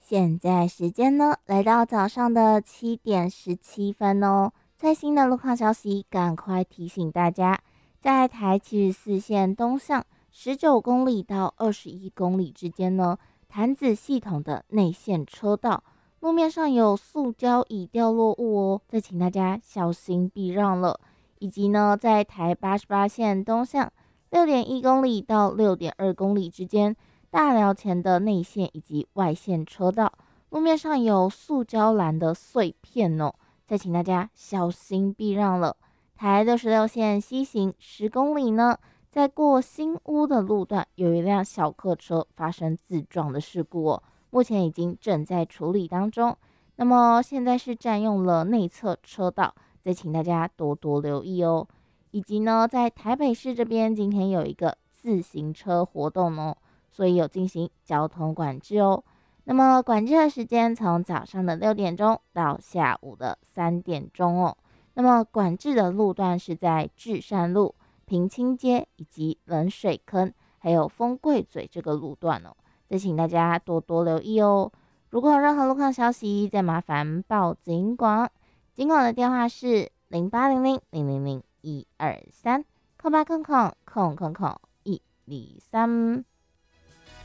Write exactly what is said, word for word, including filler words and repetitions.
现在时间呢，来到早上的七点十七分哦。最新的路况消息，赶快提醒大家，在台七十四线东向十九公里到二十一公里之间呢，潭子系统的内线车道路面上有塑胶已掉落物哦，再请大家小心避让了。以及呢，在台八十八线东向六点一公里到六点二公里之间。大寮前的内线以及外线车道路面上有塑胶栏的碎片哦，再请大家小心避让了。台六十六线西行十公里呢，在过新屋的路段有一辆小客车发生自撞的事故哦，目前已经正在处理当中。那么现在是占用了内侧车道，再请大家多多留意哦。以及呢，在台北市这边今天有一个自行车活动哦。所以有进行交通管制哦。那么管制的时间从早上的六点钟到下午的三点钟哦。那么管制的路段是在至善路、平清街以及冷水坑，还有丰贵嘴这个路段哦。再请大家多多留意哦。如果有任何路况消息，再麻烦报警广。警广的电话是零八零零零零零一二三，空八空空空空空一二三。